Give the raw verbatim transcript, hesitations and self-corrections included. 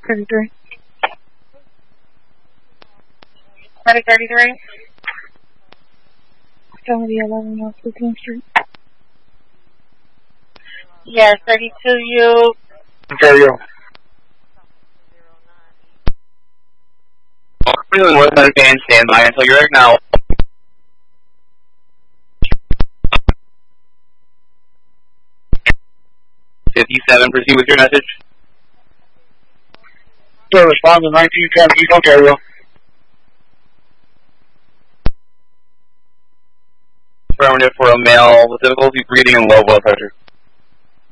thirty-three. Ready, thirty-three? seventy eleven North fifteenth Street. Yes, thirty-two U. Okay, yo. Doing West Side Band standby until you're ready now. fifty-seven, proceed with your message. Yeah, respond to nineteen ten East Ontario. Affirmative for a male with difficulty breathing and low blood pressure.